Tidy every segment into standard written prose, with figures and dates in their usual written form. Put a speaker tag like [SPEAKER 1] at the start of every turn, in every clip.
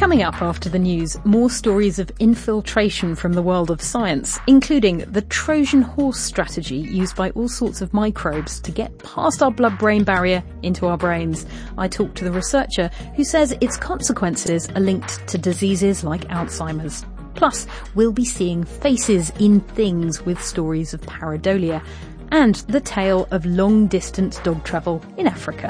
[SPEAKER 1] Coming up after the news, more stories of infiltration from the world of science, including the Trojan horse strategy used by all sorts of microbes to get past our blood-brain barrier into our brains. I talked to the researcher who says its consequences are linked to diseases like Alzheimer's. Plus, we'll be seeing faces in things with stories of pareidolia and the tale of long-distance dog travel in Africa.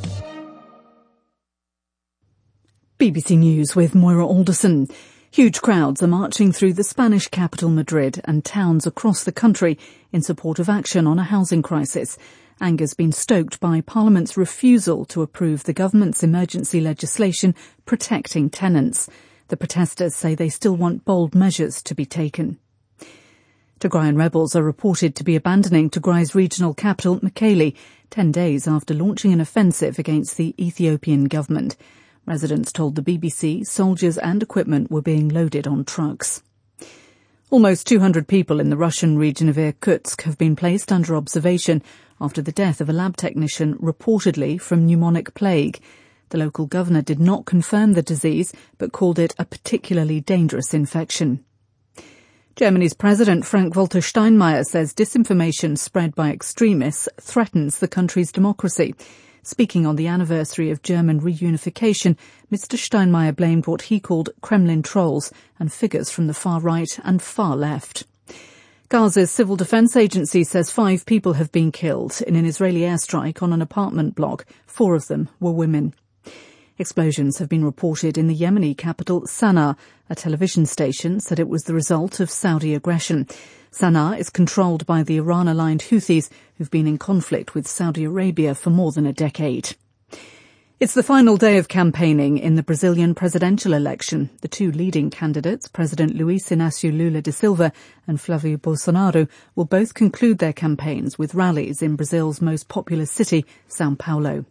[SPEAKER 2] BBC News with Moira Alderson. Huge crowds are marching through the Spanish capital Madrid and towns across the country in support of action on a housing crisis. Anger's been stoked by Parliament's refusal to approve the government's emergency legislation protecting tenants. The protesters say they still want bold measures to be taken. Tigrayan rebels are reported to be abandoning Tigray's regional capital, Mekelle, 10 days after launching an offensive against the Ethiopian government. Residents told the BBC soldiers and equipment were being loaded on trucks. Almost 200 people in the Russian region of Irkutsk have been placed under observation after the death of a lab technician reportedly from pneumonic plague. The local governor did not confirm the disease but called it a particularly dangerous infection. Germany's President Frank-Walter Steinmeier says disinformation spread by extremists threatens the country's democracy. Speaking on the anniversary of German reunification, Mr. Steinmeier blamed what he called Kremlin trolls and figures from the far right and far left. Gaza's civil defense agency says 5 people have been killed in an Israeli airstrike on an apartment block. 4 of them were women. Explosions have been reported in the Yemeni capital, Sana'a. A television station said it was the result of Saudi aggression. Sana'a is controlled by the Iran-aligned Houthis, who've been in conflict with Saudi Arabia for more than a decade. It's the final day of campaigning in the Brazilian presidential election. The 2 leading candidates, President Luiz Inácio Lula da Silva and Flávio Bolsonaro, will both conclude their campaigns with rallies in Brazil's most populous city, São Paulo.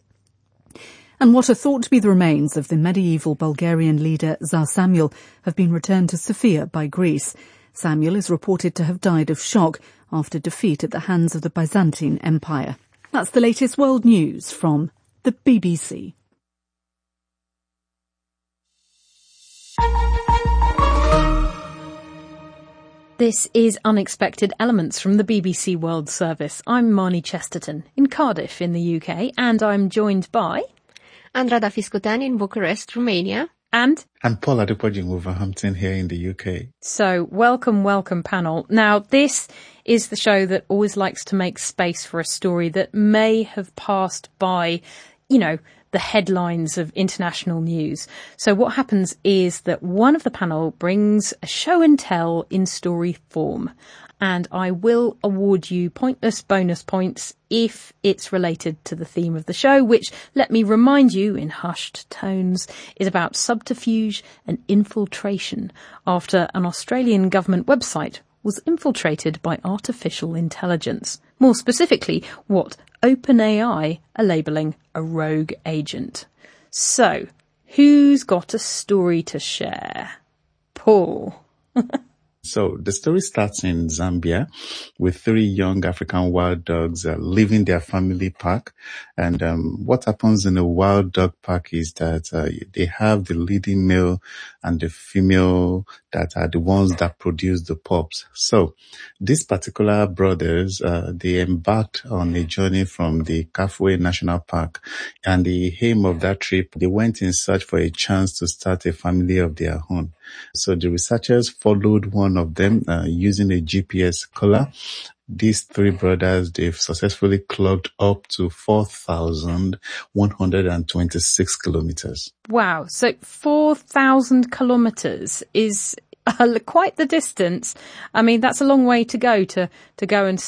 [SPEAKER 2] And what are thought to be the remains of the medieval Bulgarian leader Tsar Samuel have been returned to Sofia by Greece. Samuel is reported to have died of shock after defeat at the hands of the Byzantine Empire. That's the latest world news from the BBC.
[SPEAKER 1] This is Unexpected Elements from the BBC World Service. I'm Marnie Chesterton in Cardiff in the UK, and I'm joined by
[SPEAKER 3] Andra Fiscotan in Bucharest, Romania.
[SPEAKER 1] And
[SPEAKER 4] Paul Adepoju in Wolverhampton here in the UK.
[SPEAKER 1] So, welcome panel. Now, this is the show that always likes to make space for a story that may have passed by, the headlines of international news. So what happens is that one of the panel brings a show and tell in story form. And I will award you pointless bonus points if it's related to the theme of the show, which, let me remind you in hushed tones, is about subterfuge and infiltration after an Australian government website was infiltrated by artificial intelligence. More specifically, what OpenAI are labelling a rogue agent. So, who's got a story to share? Paul.
[SPEAKER 4] So the story starts in Zambia with 3 young African wild dogs leaving their family park. And what happens in a wild dog park is that they have the leading male and the female that are the ones that produce the pups. So these particular brothers, they embarked on a journey from the Kafue National Park. And the aim of that trip, they went in search for a chance to start a family of their own. So the researchers followed one of them using a GPS collar. These 3 brothers, they've successfully clocked up to 4,126 kilometers.
[SPEAKER 1] Wow. So 4,000 kilometers is quite the distance. I mean, that's a long way to go and